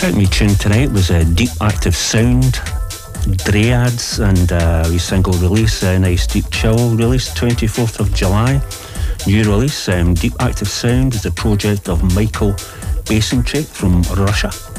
Sent me tune tonight was a Deep Active Sound, Dryads, and a single release, a nice deep chill release, 24th of July. New release, Deep Active Sound is the project of Michael Basentry from Russia.